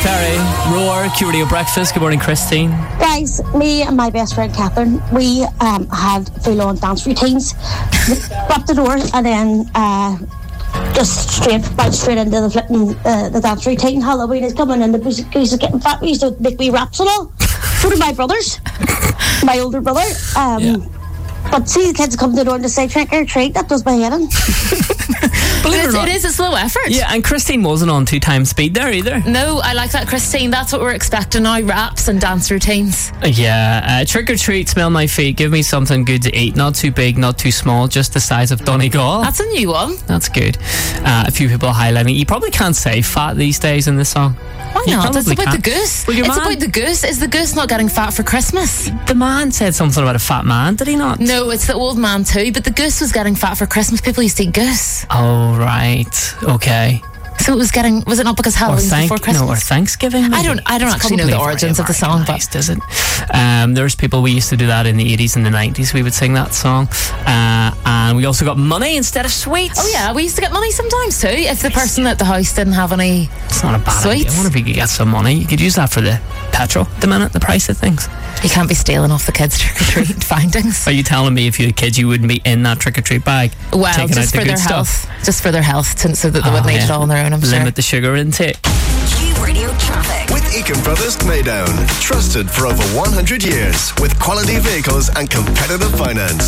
Perry, Roar, Q Radio Breakfast. Good morning, Christine. Guys, me and my best friend Catherine, we had full-on dance routines. Up the door and then just straight into the flipping the dance routine. Halloween is coming and the music is getting fat. We used to make wee raps and all. So did my brothers, my older brother. But see the kids come to the door and just say trick or treat. That does my head in. Believe it or not, it is a slow effort. Yeah, and Christine wasn't on 2 times speed there either. No, I like that, Christine. That's what we're expecting now, raps and dance routines. Yeah, trick or treat, smell my feet, give me something good to eat. Not too big, not too small, just the size of Donegal. That's a new one. That's good. A few people highlighting. You probably can't say fat these days in this song. Why not? It's about the goose. Well, it's about the goose. Is the goose not getting fat for Christmas? The man said something about a fat man, did he not? No, it's the old man too, but the goose was getting fat for Christmas. People used to eat goose. Oh, right. Okay. So it was it not because Halloween's before Christmas? No, or Thanksgiving? Maybe? I don't actually know the origins of the song, but does it? There's people, we used to do that in the 80s and the 90s. We would sing that song. And we also got money instead of sweets. Oh yeah, we used to get money sometimes too. If the person at the house didn't have any It's not a bad sweets. idea. I wonder if you could get some money. You could use that for the petrol at the minute, the price of things. You can't be stealing off the kids' trick-or-treat findings. Are you telling me if you had kids you wouldn't be in that trick-or-treat bag? Well, just for their health. Just for their health, so that they wouldn't eat it all on their own, I'm sure. Limit the sugar intake. Q Radio Traffic. With Eakin Brothers Maydown. Trusted for over 100 years. With quality vehicles and competitive finance.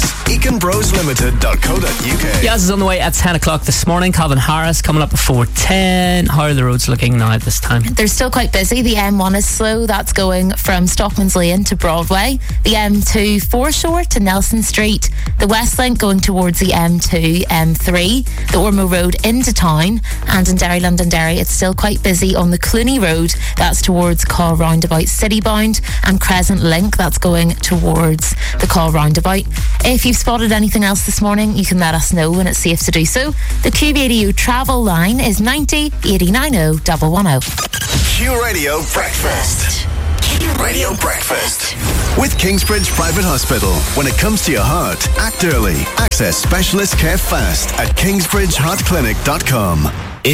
EakinBrosLimited.co.uk. Yes is on the way at 10 o'clock this morning. Calvin Harris coming up before 10. How are the roads looking now at this time? They're still quite busy. The M1 is slow. That's going from Stockman's Lane to Broadway. The M2 Foreshore to Nelson Street. The West Link going towards the M2, M3. The Ormo Road into town. And in Derry, Londonderry, it's still quite busy on the Cluny Road. That's towards Call Roundabout Citybound. And Crescent Link, that's going towards the Call Roundabout. If you've spotted anything else this morning, you can let us know when it's safe to do so. The QRadio travel line is 90 89 110. Q Radio Breakfast. Q Radio Breakfast. With Kingsbridge Private Hospital. When it comes to your heart, act early. Access specialist care fast at kingsbridgeheartclinic.com.